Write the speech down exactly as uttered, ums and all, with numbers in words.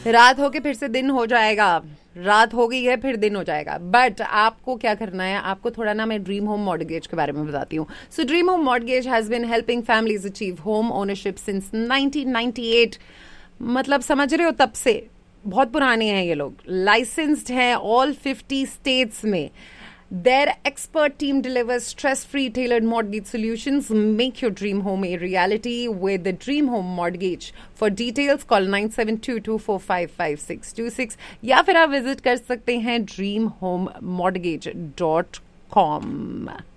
रात होके फिर से दिन हो जाएगा, रात हो गई है फिर दिन हो जाएगा, बट आपको क्या करना है, आपको थोड़ा ना मैं ड्रीम होम मॉर्गेज के बारे में बताती हूँ. सो dream home mortgage has been helping families achieve home ownership since nineteen ninety eight. मतलब समझ रहे हो, तब से बहुत पुराने हैं ये लोग, लाइसेंस्ड हैं ऑल फिफ्टी स्टेट्स में. Their expert team delivers stress-free tailored mortgage solutions. Make your dream home a reality with the Dream Home Mortgage. For details, call nine seven two, two four five, five six two six या फिर आप visit कर सकते हैं dream home mortgage dot com.